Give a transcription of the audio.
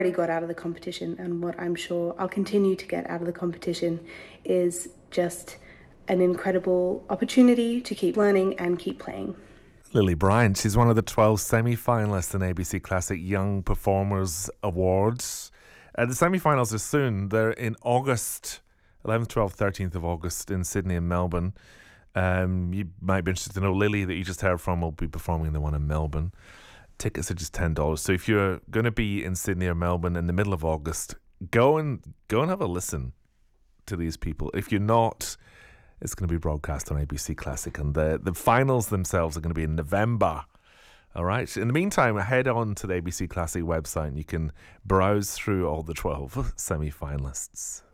already got out of the competition, and what I'm sure I'll continue to get out of the competition is just an incredible opportunity to keep learning and keep playing. Lily Bryant, she's one of the 12 semi-finalists in ABC Classic Young Performers Awards. The semi-finals are soon. They're in August, 11th, 12th, 13th of August in Sydney and Melbourne. You might be interested to know Lily that you just heard from will be performing the one in Melbourne. Tickets are just $10. So if you're going to be in Sydney or Melbourne in the middle of August, go and have a listen to these people. If you're not, it's going to be broadcast on ABC Classic, and the finals themselves are going to be in November. All right. In the meantime, head on to the ABC Classic website and you can browse through all the 12 semi-finalists.